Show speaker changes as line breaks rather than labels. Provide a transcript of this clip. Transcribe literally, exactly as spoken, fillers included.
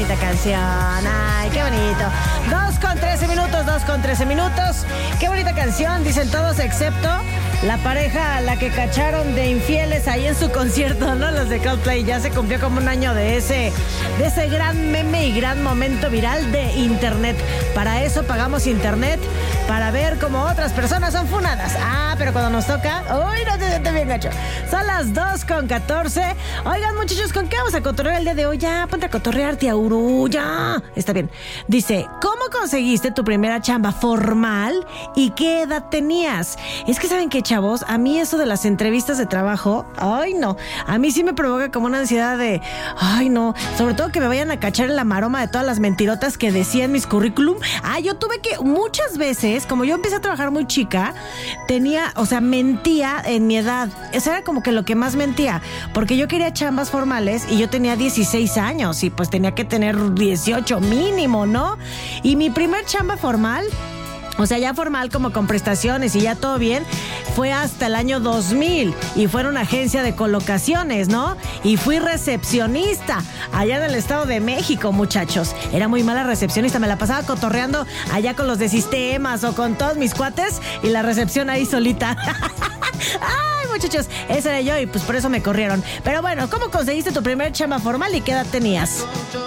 bonita canción. Ay, qué bonito. Dos con trece minutos, dos con trece minutos. Qué bonita canción, dicen todos excepto la pareja a la que cacharon de infieles ahí en su concierto, ¿no? Los de Coldplay. Ya se cumplió como un año de ese, de ese gran meme y gran momento viral de internet. Para eso pagamos internet, para ver cómo otras personas son funadas. Ah, pero cuando nos toca, uy, no te sientes bien gacho. Son las dos con catorce. Oigan, muchachos, ¿con qué vamos a cotorrear el día de hoy? Ya, ponte a cotorrear, tía Uru, ya. Está bien. Dice, ¿cómo conseguiste tu primera chamba formal y qué edad tenías? Es que, ¿saben qué, chavos? A mí eso de las entrevistas de trabajo, ay, no. A mí sí me provoca como una ansiedad de, ay, no. Sobre todo que me vayan a cachar en la maroma de todas las mentirotas que decía en mis currículum. Ah, yo tuve que, muchas veces, como yo empecé a trabajar muy chica, tenía, o sea, mentía en mi edad. Eso era como que lo que más mentía, porque yo quería chambas formales y yo tenía dieciséis años y pues tenía que tener dieciocho mínimo, ¿no? Y mi primer chamba formal, o sea, ya formal como con prestaciones y ya todo bien, fue hasta el año dos mil y fue en una agencia de colocaciones, ¿no? Y fui recepcionista allá en el Estado de México, muchachos. Era muy mala recepcionista, me la pasaba cotorreando allá con los de sistemas o con todos mis cuates y la recepción ahí solita. Ay, muchachos, ese era yo y pues por eso me corrieron. Pero bueno, ¿cómo conseguiste tu primer chamba formal y qué edad tenías?